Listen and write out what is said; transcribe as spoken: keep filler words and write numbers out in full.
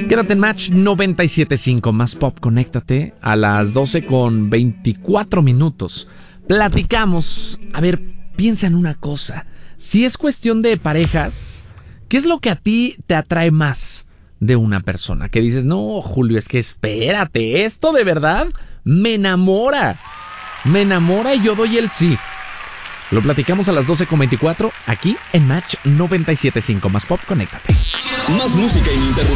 Quédate en Match noventa y siete punto cinco, más pop, conéctate a las doce con veinticuatro minutos. Platicamos, a ver, piensa en una cosa. Si es cuestión de parejas, ¿qué es lo que a ti te atrae más de una persona? Que dices, no, Julio, es que espérate, esto de verdad me enamora. Me enamora y yo doy el sí. Lo platicamos a las doce con veinticuatro aquí en Match noventa y siete punto cinco, más pop, conéctate. Más música ininterrumpida.